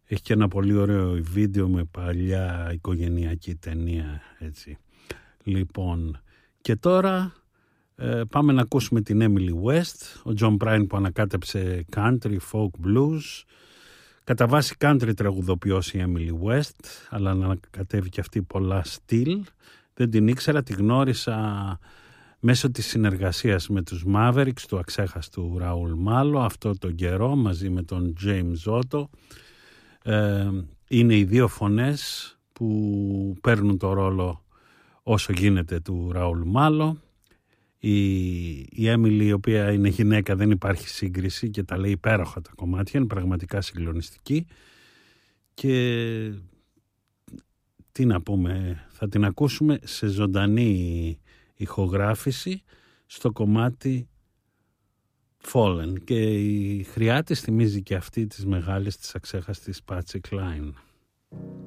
Έχει και ένα πολύ ωραίο βίντεο με παλιά οικογενειακή ταινία, έτσι. Λοιπόν, και τώρα πάμε να ακούσουμε την Emily West, ο John Prine που ανακάτεψε country, folk, blues. Κατά βάση country τραγουδοποιός η Emily West, αλλά ανακατεύει και αυτή πολλά στυλ. Δεν την ήξερα, τη γνώρισα μέσω της συνεργασίας με τους Mavericks του αξέχαστου Ραούλ Μάλο αυτό τον καιρό, μαζί με τον James Otto. Είναι οι δύο φωνές που παίρνουν το ρόλο όσο γίνεται του Ραούλ Μάλο. Η Έμιλι, η οποία είναι γυναίκα, δεν υπάρχει σύγκριση και τα λέει υπέροχα τα κομμάτια, είναι πραγματικά συγκλονιστική. Και τι να πούμε, θα την ακούσουμε σε ζωντανή ηχογράφηση στο κομμάτι Fallen, και η χρειά της θυμίζει και αυτή της μεγάλης της αξέχαστης Patsy Cline.